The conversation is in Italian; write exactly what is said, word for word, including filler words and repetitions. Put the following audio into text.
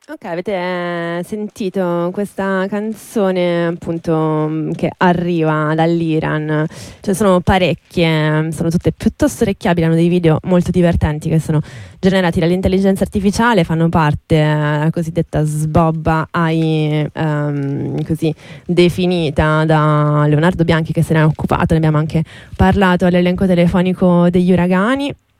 Ok, avete sentito questa canzone appunto che arriva dall'Iran? Ce ne sono parecchie, sono tutte piuttosto orecchiabili, hanno dei video molto divertenti che sono generati dall'intelligenza artificiale, fanno parte della cosiddetta sbobba A I, ehm, così definita da Leonardo Bianchi che se ne è occupato, ne abbiamo anche parlato all'elenco telefonico degli uragani.